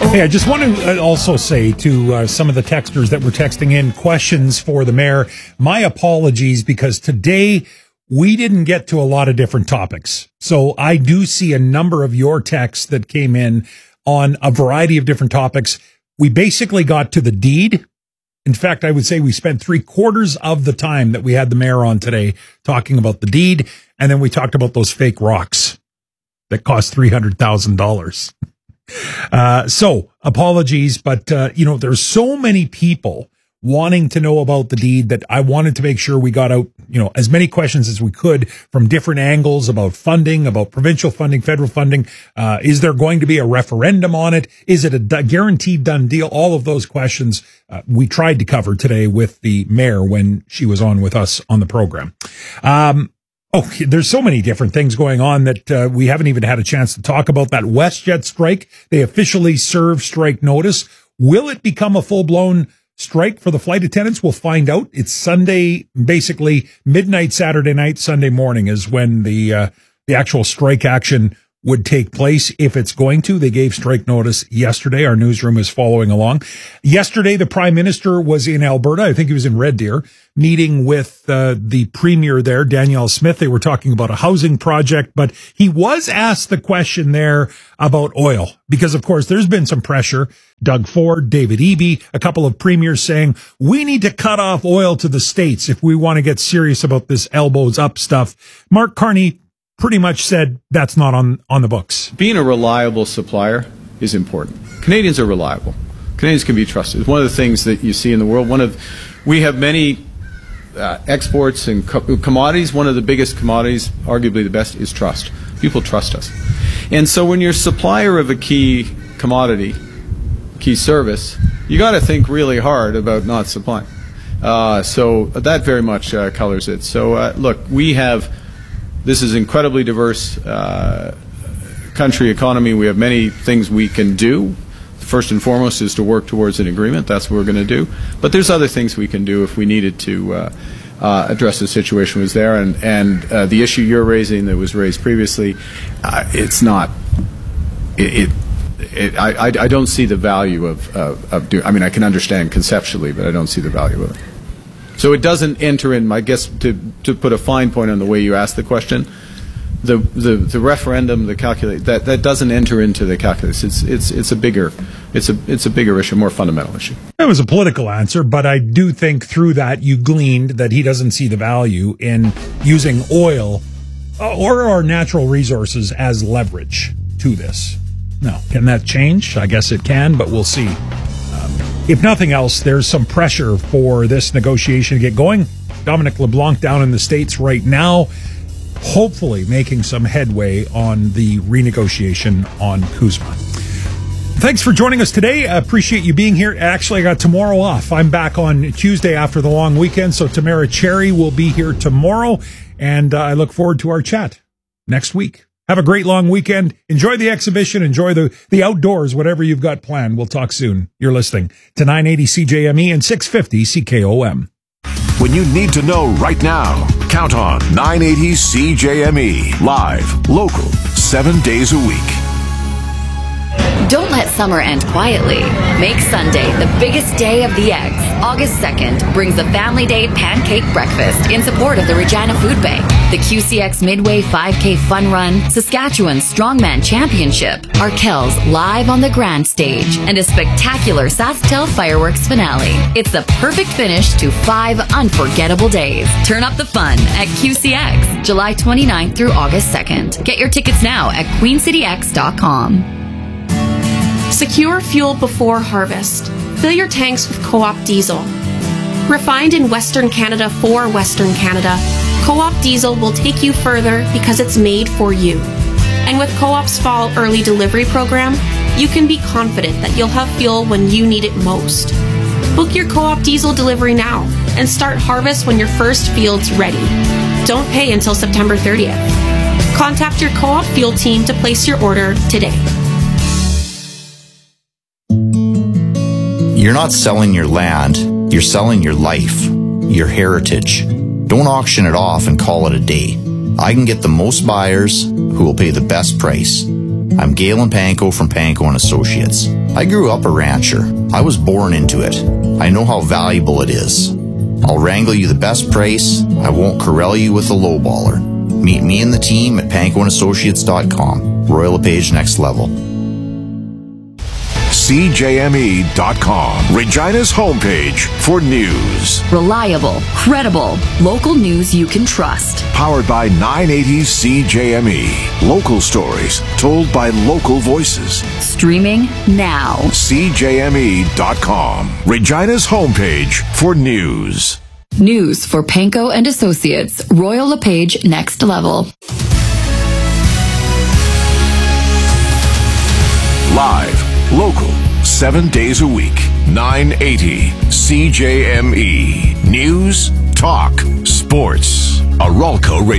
Hey, I just want to also say to some of the texters that were texting in questions for the mayor, my apologies, because today we didn't get to a lot of different topics. So I do see a number of your texts that came in on a variety of different topics. We basically got to the deed. In fact, I would say we spent 3/4 of the time that we had the mayor on today talking about the deed. And then we talked about those fake rocks that cost $300,000. So apologies, but, there's so many people wanting to know about the deed that I wanted to make sure we got out, as many questions as we could from different angles about funding, about provincial funding, federal funding. Is there going to be a referendum on it? Is it a guaranteed done deal? All of those questions we tried to cover today with the mayor when she was on with us on the program. There's so many different things going on that we haven't even had a chance to talk about. That WestJet strike, they officially served strike notice. Will it become a full-blown strike for the flight attendants? We'll find out. It's Sunday, basically midnight Saturday night, Sunday morning is when the actual strike action would take place, if it's going to. They gave strike notice yesterday. Our newsroom is following along. Yesterday, the Prime Minister was in Alberta. I think he was in Red Deer, meeting with the Premier there, Danielle Smith. They were talking about a housing project, but he was asked the question there about oil, because, of course, there's been some pressure. Doug Ford, David Eby, a couple of premiers saying, we need to cut off oil to the States if we want to get serious about this elbows up stuff. Mark Carney pretty much said that's not on the books. Being a reliable supplier is important. Canadians are reliable. Canadians can be trusted. It's one of the things that you see in the world. We have many exports and commodities. One of the biggest commodities, arguably the best, is trust. People trust us. And so when you're a supplier of a key commodity, key service, you got to think really hard about not supplying. So that very much colors it. So look, this is incredibly diverse country economy. We have many things we can do. First and foremost is to work towards an agreement. That's what we're going to do. But there's other things we can do if we needed to address the situation was there. And the issue you're raising that was raised previously, it's not. I don't see the value of doing. I mean, I can understand conceptually, but I don't see the value of it. So it doesn't enter in, I guess, to put a fine point on the way you asked the question, the referendum, the calculate, that doesn't enter into the calculus. It's a bigger issue, more fundamental issue. It was a political answer, but I do think through that you gleaned that he doesn't see the value in using oil or our natural resources as leverage to this. Now, can that change? I guess it can, but we'll see. If nothing else, there's some pressure for this negotiation to get going. Dominic LeBlanc down in the States right now, hopefully making some headway on the renegotiation on CUSMA. Thanks for joining us today. I appreciate you being here. Actually, I got tomorrow off. I'm back on Tuesday after the long weekend, so Tamara Cherry will be here tomorrow, and I look forward to our chat next week. Have a great long weekend. Enjoy the exhibition. Enjoy the outdoors, whatever you've got planned. We'll talk soon. You're listening to 980 CJME and 650 CKOM. When you need to know right now, count on 980 CJME. Live, local, 7 days a week. Don't let summer end quietly. Make Sunday the biggest day of the eggs. August 2nd brings the Family Day Pancake Breakfast in support of the Regina Food Bank, the QCX Midway 5K Fun Run, Saskatchewan Strongman Championship, Arkells live on the Grand Stage, and a spectacular Sasktel fireworks finale. It's the perfect finish to 5 unforgettable days. Turn up the fun at QCX, July 29th through August 2nd. Get your tickets now at queencityx.com. Secure fuel before harvest. Fill your tanks with Co-op diesel. Refined in Western Canada for Western Canada, Co-op diesel will take you further because it's made for you. And with Co-op's fall early delivery program, you can be confident that you'll have fuel when you need it most. Book your Co-op diesel delivery now and start harvest when your first field's ready. Don't pay until September 30th. Contact your Co-op fuel team to place your order today. You're not selling your land, you're selling your life, your heritage. Don't auction it off and call it a day. I can get the most buyers who will pay the best price. I'm Galen Panko from Panko & Associates. I grew up a rancher. I was born into it. I know how valuable it is. I'll wrangle you the best price. I won't corral you with a lowballer. Meet me and the team at pankoandassociates.com. Royal LePage Next Level. CJME.com, Regina's homepage for news. Reliable, credible, local news you can trust. Powered by 980 CJME. Local stories told by local voices. Streaming now. CJME.com, Regina's homepage for news. News for Panko & Associates. Royal LePage Next Level. Live, local, 7 days a week. 980 CJME. News, talk, sports. Aralco Radio.